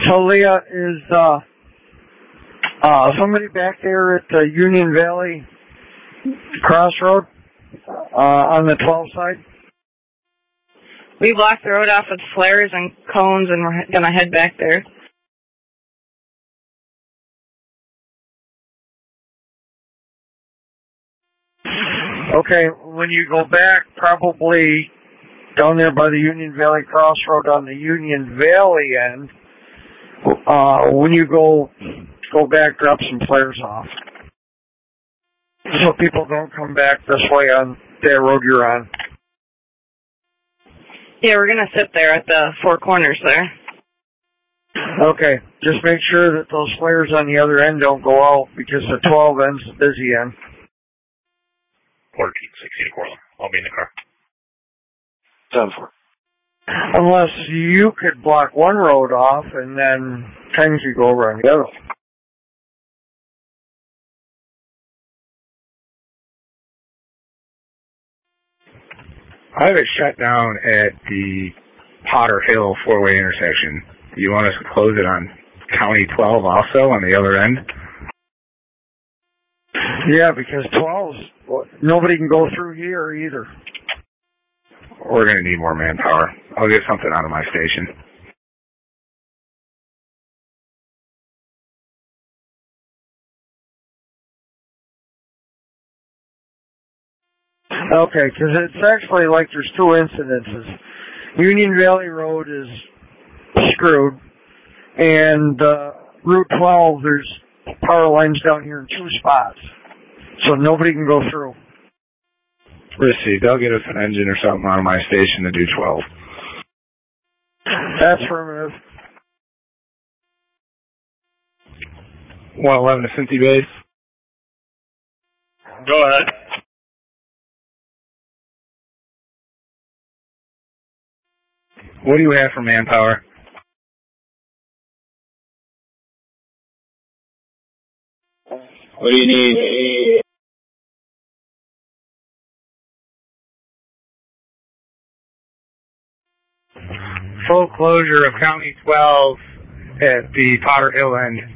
So, Leah, is somebody back there at the Union Valley Crossroad on the 12 side? We blocked the road off with flares and cones, and we're going to head back there. Okay, when you go back, probably down there by the Union Valley Crossroad on the Union Valley end, when you go back, drop some flares off. So people don't come back this way on that road you're on. Yeah, we're going to sit there at the four corners there. Okay, just make sure that those flares on the other end don't go out because the 12 end's the busy end. 1460 to Cortland. I'll be in the car. 10-4. Unless you could block one road off and then 10 could go over on the other. I have it shut down at the Potter Hill four-way intersection. Do you want us to close it on County 12 also on the other end? Yeah, because 12's, nobody can go through here either. We're going to need more manpower. I'll get something out of my station. Okay, because it's actually like there's two incidences. Union Valley Road is screwed, and Route 12, there's power lines down here in two spots, so nobody can go through. We'll see. They'll get us an engine or something out of my station to do 12. That's affirmative. 111 to Cincy base. Go ahead. What do you have for manpower? What do you need? Full closure of County 12 at the Potter Hill end.